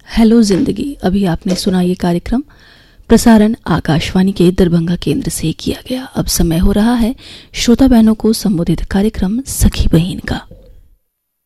Hello जिंदगी। अभी आपने सुना ये कार्यक्रम प्रसारण आकाशवाणी के दरभंगा केंद्र से किया गया। अब समय हो रहा है श्रोता बहनों को संबोधित कार्यक्रम सखी बहन का।